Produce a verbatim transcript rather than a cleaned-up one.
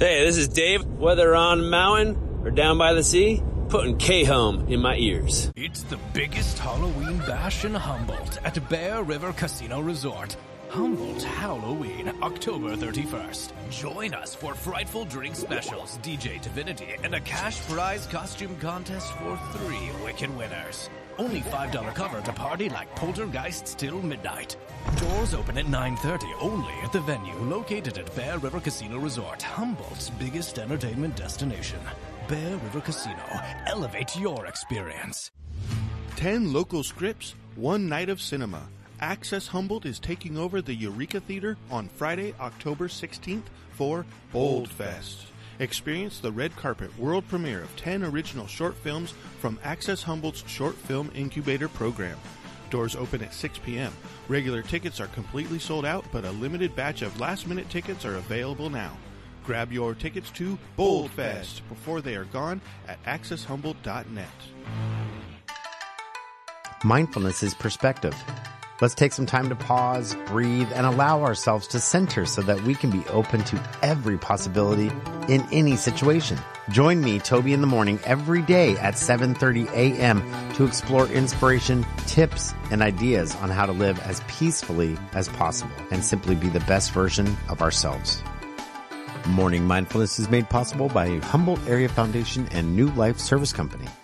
Hey, this is Dave. Whether on a mountain or down by the sea, putting K-Home in my ears. It's the biggest Halloween bash in Humboldt at Bear River Casino Resort. Humboldt Halloween, October thirty-first. Join us for frightful drink specials, D J Divinity, and a cash prize costume contest for three wicked winners. Only five dollars cover to party like poltergeists till midnight. Doors open at nine thirty only at the venue located at Bear River Casino Resort, Humboldt's biggest entertainment destination. Bear River Casino. Elevate your experience. Ten local scripts, one night of cinema. Access Humboldt is taking over the Eureka Theater on Friday, October sixteenth for Bold Fest. Experience the red carpet world premiere of ten original short films from Access Humboldt's Short Film Incubator program. Doors open at six p.m. Regular tickets are completely sold out, but a limited batch of last-minute tickets are available now. Grab your tickets to Bold Fest before they are gone at access humboldt dot net. Mindfulness is perspective. Let's take some time to pause, breathe, and allow ourselves to center so that we can be open to every possibility in any situation. Join me, Toby, in the morning every day at seven thirty a.m. to explore inspiration, tips, and ideas on how to live as peacefully as possible and simply be the best version of ourselves. Morning Mindfulness is made possible by Humboldt Area Foundation and New Life Service Company.